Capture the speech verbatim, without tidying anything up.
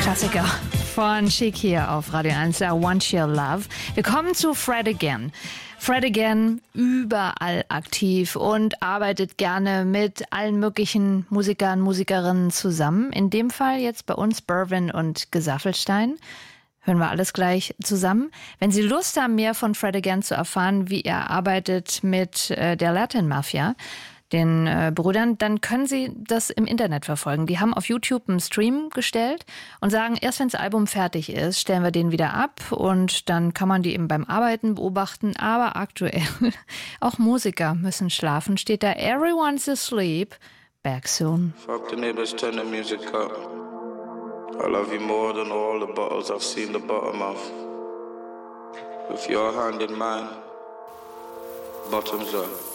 Klassiker von Chic hier auf Radio eins, I Want Your Love. Wir kommen zu Fred Again. Fred Again, überall aktiv und arbeitet gerne mit allen möglichen Musikern, Musikerinnen zusammen. In dem Fall jetzt bei uns Berwin und Gesaffelstein. Hören wir alles gleich zusammen. Wenn Sie Lust haben, mehr von Fred Again zu erfahren, wie er arbeitet mit äh, der Latin Mafia, den äh, Brüdern, dann können Sie das im Internet verfolgen. Die haben auf YouTube einen Stream gestellt und sagen, erst wenn das Album fertig ist, stellen wir den wieder ab und dann kann man die eben beim Arbeiten beobachten. Aber aktuell, auch Musiker müssen schlafen, steht da Everyone's asleep, back soon. Fuck the neighbors, turn the music up. I love you more than all the bottles I've seen the bottom of. With your hand in mine, bottoms up.